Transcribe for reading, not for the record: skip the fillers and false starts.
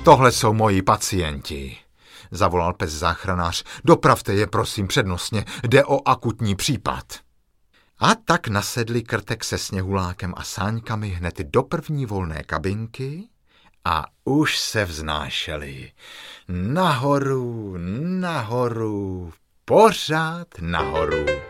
Tohle jsou moji pacienti, zavolal pes záchranář. Dopravte je, prosím, přednostně, jde o akutní případ. A tak nasedli Krtek se Sněhulákem a Sáňkami hned do první volné kabinky a už se vznášeli. Nahoru, nahoru, pořád nahoru.